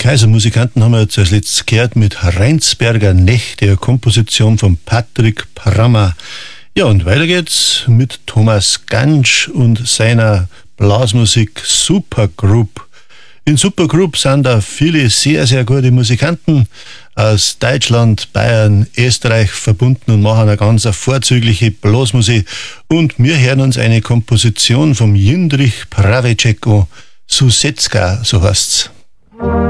Kaisermusikanten haben wir jetzt als letztes gehört mit Rheinsberger Nächte, eine Komposition von Patrick Prammer. Ja, und weiter geht's mit Thomas Gansch und seiner Blasmusik Supergroup. In Supergroup sind da viele sehr, sehr gute Musikanten aus Deutschland, Bayern, Österreich verbunden und machen eine ganz vorzügliche Blasmusik. Und wir hören uns eine Komposition vom Jindřich Praveček an, Susetzka, so heißt's.